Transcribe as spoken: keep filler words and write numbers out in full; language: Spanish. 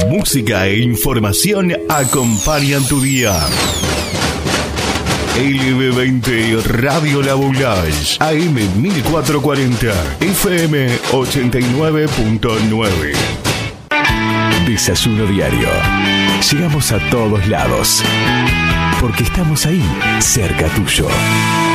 Música e información acompañan tu día. L B veinte Radio La Boulage, A M mil cuatrocientos cuarenta, F M ochenta y nueve punto nueve. Desayuno diario. Llegamos a todos lados. Porque estamos ahí, cerca tuyo.